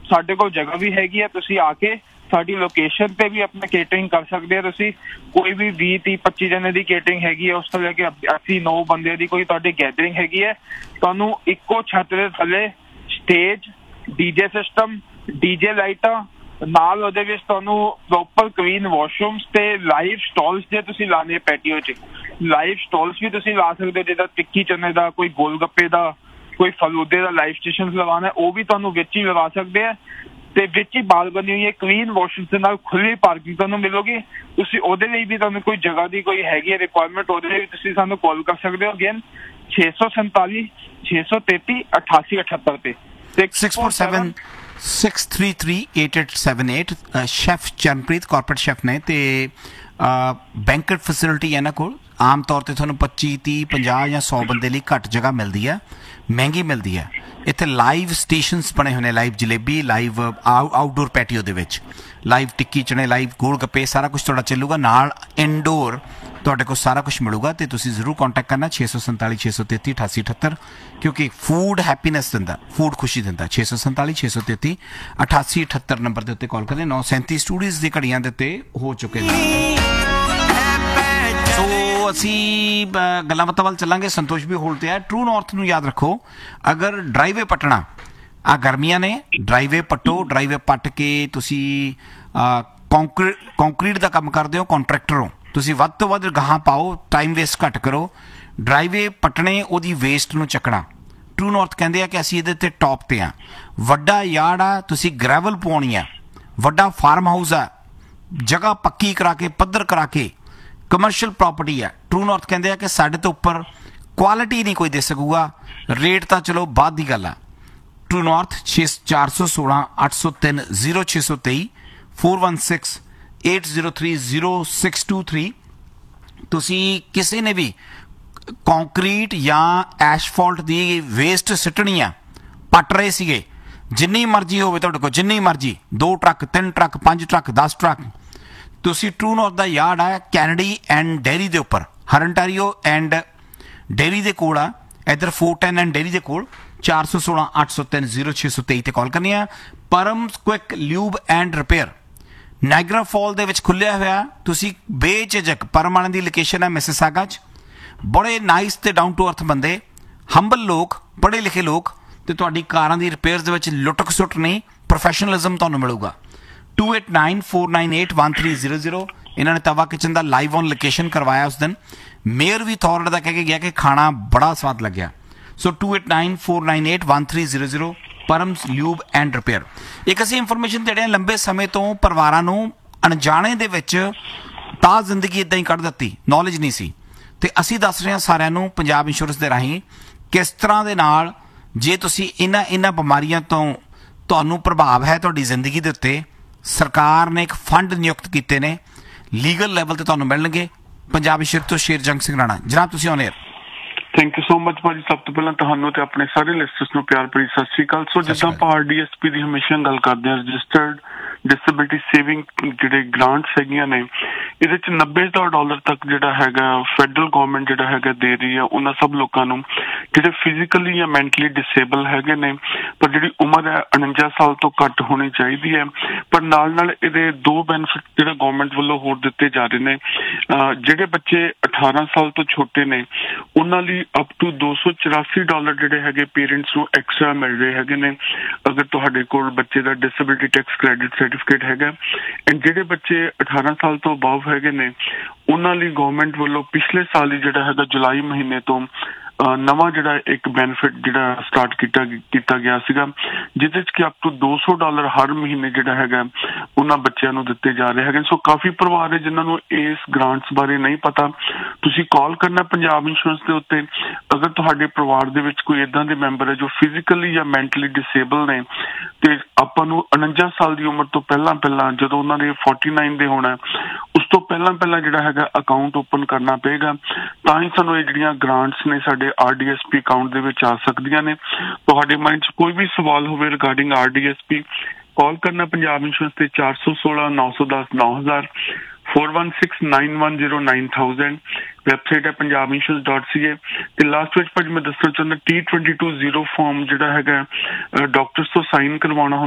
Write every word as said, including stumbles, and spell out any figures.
ਸਾਡੇ ਕੋਲ ਜਗ੍ਹਾ ਵੀ ਹੈਗੀ ਹੈ, ਤੁਸੀਂ ਆ ਕੇ ਸਾਡੀ ਲੋਕੇਸ਼ਨ ਤੇ ਵੀ ਆਪਣਾ ਕੇਟਰਿੰਗ ਕਰ ਸਕਦੇ ਹੋ। ਤੁਸੀਂ ਕੋਈ ਵੀ ਵੀਹ ਤੀਹ ਪੱਚੀ ਜਣੇ ਦੀ ਕੇਟਰਿੰਗ ਹੈਗੀ ਹੈ, ਉਸ ਤੋਂ ਲੈ ਕੇ ਅੱਸੀ ਨੌ ਬੰਦੇ ਦੀ ਕੋਈ ਤੁਹਾਡੀ ਗੈਦਰਿੰਗ ਹੈਗੀ ਹੈ, ਤੁਹਾਨੂੰ ਇੱਕੋ ਛੱਤ ਦੇ ਥੱਲੇ ਸਟੇਜ, ਡੀਜੇ ਸਿਸਟਮ, ਡੀਜੇ ਲਾਈਟਾਂ ਨਾਲ, ਉਹਦੇ ਵਿੱਚ ਤੁਹਾਨੂੰ ਪ੍ਰੋਪਰ ਕਲੀਨ ਵਾਸ਼ਰੂਮਸ ਤੇ ਲਾਈਵ ਸਟਾਲਸ ਜੇ ਤੁਸੀਂ ਲਾਣੇ ਪੈਟੀਓ 'ਚ ਲਾਈਵ ਸਟਾਲਸ ਵੀ ਤੁਸੀਂ ਲਾ ਸਕਦੇ ਹੋ, ਜਿੱਦਾਂ ਟਿੱਕੀ ਚਨੇ ਦਾ, ਕੋਈ ਗੋਲ ਗੱਪੇ ਦਾ, ਕੋਈ ਫਲੂਦੇ ਦਾ ਲਾਈਵ ਸਟੇਸ਼ਨ ਲਗਾਉਣਾ ਉਹ ਵੀ ਤੁਹਾਨੂੰ ਵਿੱਚ ਹੀ ਲਗਾ ਸਕਦੇ ਆ। ਤੇ ਵਿੱਚ ਹੀ ਬਾਲ ਬਣੀ ਹੋਈ ਹੈ, ਕਲੀਨ ਵਾਸ਼ਰੂਮਸ ਦੇ ਨਾਲ ਖੁੱਲੀ ਪਾਰਕਿੰਗ ਤੁਹਾਨੂੰ ਮਿਲੂਗੀ। ਤੁਸੀਂ ਉਹਦੇ ਲਈ ਵੀ ਤੁਹਾਨੂੰ ਕੋਈ ਜਗ੍ਹਾ ਦੀ ਕੋਈ ਹੈਗੀ ਹੈ ਰਿਕੁਆਇਰਮੈਂਟ, ਉਹਦੇ ਲਈ ਵੀ ਤੁਸੀਂ ਸਾਨੂੰ ਕਾਲ ਕਰ ਸਕਦੇ ਹੋ। ਅਗੇਨ ਛੇ ਸੌ ਸੰਤਾਲੀ ਛੇ ਸੌ ਤੇਤੀ ਅਠਾਸੀ ਅਠੱਤਰ ਤੇ six four seven six three three eight eight seven eight chef Charanpreet corporate chef ਨੇ ਤੇ ਬੈਂਕਟ ਫੈਸਿਲਿਟੀ ਇਹਨਾਂ ਕੋਲ ਆਮ ਤੌਰ ਤੇ ਤੁਹਾਨੂੰ ਪੱਚੀ ਤੀਹ ਪੰਜਾਹ ਜਾਂ ਸੌ ਬੰਦੇ ਲਈ ਘੱਟ ਜਗ੍ਹਾ ਮਿਲਦੀ ਹੈ, ਮਹਿੰਗੀ ਮਿਲਦੀ ਹੈ। ਇੱਥੇ ਲਾਈਵ ਸਟੇਸ਼ਨਸ ਬਣੇ ਹੋਏ ਨੇ, live jalebi, live outdoor patio ਦੇ ਵਿੱਚ ਲਾਈਵ ਟਿੱਕੀ ਚਨੇ, ਲਾਈਵ ਗੋਲ ਗੱਪੇ, ਸਾਰਾ ਕੁਛ ਤੁਹਾਡਾ ਚੱਲੂਗਾ। ਨਾਲ ਇਨਡੋਰ ਤੁਹਾਡੇ ਕੋਲ ਸਾਰਾ ਕੁਛ ਮਿਲੂਗਾ ਤੇ ਤੁਸੀਂ ਜ਼ਰੂਰ ਕੰਟੈਕਟ ਕਰਨਾ ਛੇ ਸੌ ਸੰਤਾਲੀ ਛੇ ਸੌ ਤੇਤੀ ਅਠਾਸੀ ਅਠੱਤਰ ਕਿਉਂਕਿ ਫੂਡ ਹੈਪੀਨੈਸ ਦਿੰਦਾ, ਫੂਡ ਖੁਸ਼ੀ ਦਿੰਦਾ। ਛੇ ਸੌ ਸੰਤਾਲੀ ਛੇ ਸੌ ਤੇਤੀ ਅਠਾਸੀ ਅਠੱਤਰ ਨੰਬਰ ਦੇ ਉੱਤੇ ਕਾਲ ਕਰਦੇ। ਨੌ ਸੈਂਤੀ ਸਟੂਡੀਓਜ਼ ਦੀ ਘੜੀਆਂ ਦੇ ਉੱਤੇ ਹੋ ਚੁੱਕੇ ਨੇ। ਸੋ ਅਸੀਂ ਗੱਲਾਂ ਬਾਤਾਂ ਵੱਲ ਚੱਲਾਂਗੇ। ਸੰਤੋਸ਼ ਵੀ ਹੋਲ ਤੇ ਹੈ। ਟਰੂ ਨਾਰਥ ਨੂੰ ਯਾਦ ਰੱਖੋ, ਅਗਰ ਡਰਾਈਵੇ ਪੱਟਣਾ, ਆ ਗਰਮੀਆਂ ਨੇ, ਡਰਾਈਵੇ ਪੱਟੋ। ਡਰਾਈਵੇ ਪੱਟ ਕੇ ਤੁਸੀਂ ਕੌਂਕਰੀ ਕੌਂਕਰੀਟ ਦਾ ਕੰਮ ਕਰਦੇ ਹੋ, ਕੰਟਰੈਕਟਰ ਹੋ, ਤੁਸੀਂ ਵੱਧ ਤੋਂ ਵੱਧ ਗਾਹਾਂ ਪਾਓ, ਟਾਈਮ ਵੇਸਟ ਘੱਟ ਕਰੋ। ਡਰਾਈਵੇ ਪੱਟਣੇ, ਉਹਦੀ ਵੇਸਟ ਨੂੰ ਚੱਕਣਾ। ਟਰੂ ਨਾਰਥ ਕਹਿੰਦੇ ਆ ਕਿ ਅਸੀਂ ਇਹਦੇ ਤੇ ਟੌਪ ਤੇ ਆ। ਵੱਡਾ ਯਾਰਡ ਆ, ਤੁਸੀਂ ਗ੍ਰੈਵਲ ਪਾਉਣੀ ਆ। ਵੱਡਾ ਫਾਰਮ ਹਾਊਸ ਆ, ਜਗ੍ਹਾ ਪੱਕੀ ਕਰਾ ਕੇ, ਪੱਧਰ ਕਰਾ ਕੇ, ਕਮਰਸ਼ੀਅਲ ਪ੍ਰਾਪਰਟੀ ਆ। ਟਰੂ ਨਾਰਥ ਕਹਿੰਦੇ ਆ ਕਿ ਸਾਡੇ ਤੋਂ ਉੱਪਰ ਕੁਆਲਿਟੀ ਨਹੀਂ ਕੋਈ ਦੇ ਸਕੂਗਾ, ਰੇਟ ਤਾਂ ਚਲੋ ਬਾਅਦ ਦੀ ਗੱਲ ਆ। ਟਰੂ ਨਾਰਥ ਛੇ ਚਾਰ ਸੌ ਸੋਲਾਂ ਅੱਠ ਸੌ ਤਿੰਨ ਜ਼ੀਰੋ ਛੇ ਸੌ ਤੇਈ four one six eight zero three zero six two three. ਤੁਸੀਂ ਕਿਸੇ ਨੇ ਵੀ ਕੰਕਰੀਟ ਜਾਂ ਐਸ਼ਫਾਲਟ ਦੀ ਵੇਸਟ ਸਿੱਟਣੀ ਆ, ਪੱਟ ਰਹੇ ਸੀਗੇ, ਜਿੰਨੀ ਮਰਜ਼ੀ ਹੋਵੇ ਤੁਹਾਡੇ ਕੋਲ, ਜਿੰਨੀ ਮਰਜ਼ੀ, ਦੋ ਟਰੱਕ, ਤਿੰਨ ਟਰੱਕ, ਪੰਜ ਟਰੱਕ, ਦਸ ਟਰੱਕ, ਤੁਸੀਂ ਟਰੂ ਨਾਰਥ ਦਾ ਯਾਰਡ ਆ ਕੈਨੇਡੀ ਐਂਡ ਡੇਅਰੀ ਦੇ ਉੱਪਰ, ਹਰਨਟਾਰੀਓ ਐਂਡ ਡੇਅਰੀ ਦੇ ਕੋਲ ਆ, ਇੱਧਰ ਫੋਰ ਟੈਨ ਐਂਡ ਡੇਅਰੀ ਦੇ ਕੋਲ। ਚਾਰ ਸੌ ਸੋਲਾਂ ਅੱਠ ਸੌ ਤਿੰਨ ਜ਼ੀਰੋ ਛੇ ਸੌ ਤੇਈ ਤੇ ਕਾਲ ਕਰਨੀ ਆ। ਪਰਮ quick lube and repair Niagara fall ਦੇ ਵਿੱਚ ਖੁੱਲਿਆ ਹੋਇਆ। ਤੁਸੀਂ ਬੇਝਿਜਕ, ਪਰਮ ਵਾਲਿਆਂ ਦੀ ਲੋਕੇਸ਼ਨ ਹੈ ਮਿਸਿਸਾਗਾ 'ਚ। ਬੜੇ ਨਾਈਸ ਤੇ ਡਾਊਨ ਟੂ ਅਰਥ ਬੰਦੇ, ਹੰਬਲ ਲੋਕ, ਪੜ੍ਹੇ ਲਿਖੇ ਲੋਕ, ਤੇ ਤੁਹਾਡੀ ਕਾਰਾਂ ਦੀ ਰਿਪੇਅਰਸ ਦੇ ਵਿੱਚ ਲੁੱਟ ਖਸੁੱਟ ਨਹੀਂ, ਪ੍ਰੋਫੈਸ਼ਨਲਿਜ਼ਮ ਤੁਹਾਨੂੰ ਮਿਲੂਗਾ। To eight nine four nine eight one three zero zero. ਇਹਨਾਂ ਨੇ ਤਵਾ kitchen the live on location ਕਰਵਾਇਆ ਉਸ ਦਿਨ। ਮੇਅਰ ਵੀ ਥੋਰਡ ਦਾ ਕਹਿ ਕੇ ਗਿਆ ਕਿ ਖਾਣਾ ਬੜਾ ਸਵਾਦ ਲੱਗਿਆ। ਸੋ to eight nine four nine eight one three zero zero ਪਰਮਸ lube and repair. ਇੱਕ ਅਸੀਂ ਇਨਫੋਰਮੇਸ਼ਨ ਦੇ ਰਹੇ ਹਾਂ, ਲੰਬੇ ਸਮੇਂ ਤੋਂ ਪਰਿਵਾਰਾਂ ਨੂੰ ਅਣਜਾਣੇ ਦੇ ਵਿੱਚ ਤਾਂ ਜ਼ਿੰਦਗੀ ਇੱਦਾਂ ਹੀ ਕੱਢ ਦਿੱਤੀ, ਨੌਲੇਜ ਨਹੀਂ ਸੀ, ਤੇ ਅਸੀਂ ਦੱਸ ਰਹੇ ਹਾਂ ਸਾਰਿਆਂ ਨੂੰ ਪੰਜਾਬ ਇੰਸ਼ੋਰੈਂਸ ਦੇ ਰਾਹੀਂ ਕਿਸ ਤਰ੍ਹਾਂ ਦੇ ਨਾਲ ਜੇ ਤੁਸੀਂ ਇਹਨਾਂ ਇਹਨਾਂ ਬਿਮਾਰੀਆਂ ਤੋਂ ਤੁਹਾਨੂੰ ਪ੍ਰਭਾਵ ਹੈ ਤੁਹਾਡੀ ਜ਼ਿੰਦਗੀ ਦੇ ਉੱਤੇ, ਸਰਕਾਰ ਨੇ ਇੱਕ ਫੰਡ ਨਿਯੁਕਤ ਕੀਤੇ ਨੇ, ਲੀਗਲ ਲੈਵਲ ਤੇ ਤੁਹਾਨੂੰ ਮਿਲਣਗੇ। ਪੰਜਾਬ ਇੰਸ਼ੋਰੈਂਸ ਤੋਂ ਸ਼ੇਰਜੰਗ ਸਿੰਘ ਰਾਣਾ, ਜਨਾਬ ਤੁਸੀਂ on air. Thank you so much ਭਾਜੀ। ਸਭ ਤੋਂ ਪਹਿਲਾਂ ਤੁਹਾਨੂੰ ਤੇ ਆਪਣੇ ਸਾਰੇ ਲਿਸਟਰਸ ਨੂੰ ਪਿਆਰ ਭਰੀ ਸਤਿ ਸ਼੍ਰੀ ਅਕਾਲ। ਸੋ ਜਿੱਦਾਂ ਆਪਾਂ ਆਰ ਡੀ ਐਸ ਪੀ ਦੀ ਹਮੇਸ਼ਾ ਗੱਲ ਕਰਦੇ ਹਾਂ, ਰਜਿਸਟਰਡ ਡਿਸੇਬਿਲਿਟੀ ਸੇਵਿੰਗ ਜਿਹੜੇ ਗ੍ਰਾਂਟਸ ਹੈਗੀਆਂ ਨੇ, ਇਹਦੇ ਚ ਨੱਬੇ ਹਜ਼ਾਰ ਡਾਲਰ ਤੱਕ ਜਿਹੜਾ ਹੈਗਾ ਫੈਡਰਲ ਗੌਰਮੈਂਟ ਜਿਹੜਾ ਹੈਗਾ ਦੇ ਰਹੀ ਹੈ ਉਹਨਾਂ ਸਭ ਲੋਕਾਂ ਨੂੰ ਜਿਹੜੇ ਫਿਜ਼ੀਕਲੀ ਜਾਂ ਮੈਂਟਲੀ ਡਿਸੇਬਲ ਹੈਗੇ ਨੇ, ਪਰ ਜਿਹੜੀ ਉਮਰ ਹੈ ਉਣੰਜਾ ਸਾਲ ਤੋਂ ਘੱਟ ਹੋਣੀ ਚਾਹੀਦੀ ਹੈ। ਪਰ ਨਾਲ ਨਾਲ ਇਹਦੇ ਦੋ ਬੈਨੀਫਿਟ ਜਿਹੜੇ ਗੌਰਮੈਂਟ ਵੱਲੋਂ ਹੋਰ ਦਿੱਤੇ ਜਾ ਰਹੇ ਨੇ। ਜਿਹੜੇ ਬੱਚੇ ਅਠਾਰਾਂ ਸਾਲ ਤੋਂ ਛੋਟੇ ਨੇ ਉਹਨਾਂ ਲਈ ਅਪ ਟੂ ਦੋ ਸੌ ਚੁਰਾਸੀ ਡਾਲਰ ਜਿਹੜੇ ਹੈਗੇ ਪੇਰੈਂਟਸ ਨੂੰ ਐਕਸਟਰਾ ਮਿਲ ਰਹੇ ਹੈਗੇ ਨੇ, ਅਗਰ ਤੁਹਾਡੇ ਕੋਲ ਬੱਚੇ ਦਾ ਡਿਸੇਬਿਲਿਟੀ ਟੈਕਸ ਕ੍ਰੈਡਿਟ ਸਰਟੀਫਿਕੇਟ ਹੈਗਾ। ਐਂਡ ਜਿਹੜੇ ਬੱਚੇ ਅਠਾਰਾਂ ਸਾਲ ਤੋਂ ਅਬਵ ਹੈਗੇ ਨੇ ਉਹਨਾਂ ਲਈ ਗੌਰਮੈਂਟ ਵੱਲੋਂ ਪਿਛਲੇ ਸਾਲ ਹੀ ਜਿਹੜਾ ਹੈਗਾ ਜੁਲਾਈ ਮਹੀਨੇ ਤੋਂ ਨਵਾਂ ਜਿਹੜਾ ਇੱਕ ਬੈਨੀਫਿਟ ਜਿਹੜਾ ਸਟਾਰਟ ਕੀਤਾ ਕੀਤਾ ਗਿਆ ਸੀਗਾ, ਜਿਹਦੇ ਚ ਕਿ ਅਪ ਟੂ ਦੋ ਸੌ ਡਾਲਰ ਹਰ ਮਹੀਨੇ ਜਿਹੜਾ ਹੈਗਾ ਉਹਨਾਂ ਬੱਚਿਆਂ ਨੂੰ ਦਿੱਤੇ ਜਾ ਰਹੇ ਹੈਗੇ। ਸੋ ਕਾਫੀ ਪਰਿਵਾਰ ਹੈ ਜਿਨ੍ਹਾਂ ਨੂੰ ਇਸ ਗ੍ਰਾਂਟਸ ਬਾਰੇ ਨਹੀਂ ਪਤਾ। ਤੁਸੀਂ ਕਾਲ ਕਰਨਾ ਪੰਜਾਬ ਇੰਸ਼ੋਰੈਂਸ ਦੇ ਉੱਤੇ ਅਗਰ ਤੁਹਾਡੇ ਪਰਿਵਾਰ ਦੇ ਵਿੱਚ ਕੋਈ ਏਦਾਂ ਦੇ ਮੈਂਬਰ ਹੈ ਜੋ ਫਿਜ਼ੀਕਲੀ ਜਾਂ ਮੈਂਟਲੀ ਡਿਸੇਬਲ ਨੇ, ਤੇ ਆਪਾਂ ਨੂੰ ਉਣੰਜਾ ਸਾਲ ਦੀ ਉਮਰ ਤੋਂ ਪਹਿਲਾਂ ਪਹਿਲਾਂ ਜਦੋਂ ਉਹਨਾਂ ਦੇ ਫੋਰਟੀ ਨਾਈਨ ਦੇ ਹੋਣਾ, ਉਸ ਤੋਂ ਪਹਿਲਾਂ ਪਹਿਲਾਂ ਜਿਹੜਾ ਹੈਗਾ ਅਕਾਊਂਟ ਓਪਨ ਕਰਨਾ ਪਏਗਾ, ਤਾਂ ਹੀ ਸਾਨੂੰ ਇਹ ਜਿਹੜੀਆਂ ਗ੍ਰਾਂਟਸ ਨੇ ਸਾਡੇ R D S P account ਦੇ ਵਿੱਚ ਆ ਸਕਦੀਆਂ ਨੇ। ਤੁਹਾਡੇ ਮਾਈਂਡ 'ਚ ਕੋਈ ਵੀ ਸਵਾਲ ਹੋਵੇ regarding R D S P, ਕਾਲ ਕਰਨਾ ਪੰਜਾਬ ਇੰਸ਼ੋਰੈਂਸ ਤੇ ਚਾਰ ਸੌ ਸੋਲਾਂ ਨੌ ਸੌ ਦਸ ਨੌ ਹਜ਼ਾਰ four one six nine one zero nine thousand. Website ਹੈ ਪੰਜਾਬ ਇੰਸ਼ੋਰੈਂਸ ਡਾਟ ਸੀ ਏ। ਤੇ ਲਾਸਟ ਵਿੱਚ ਭਾਜੀ ਮੈਂ ਦੱਸਣਾ ਚਾਹੁੰਦਾ T twenty two zero farm ਜਿਹੜਾ ਹੈਗਾ ਡਾਕਟਰਸ ਤੋਂ ਸਾਈਨ ਕਰਵਾਉਣਾ